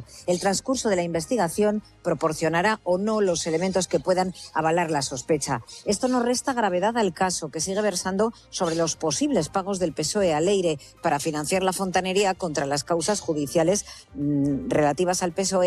El transcurso de la investigación proporcionará o no los elementos que puedan avalar la sospecha. Esto no resta gravedad al caso, que sigue versando sobre los posibles pagos del PSOE a Leire para financiar la fontanería contra las causas judiciales relativas al PSOE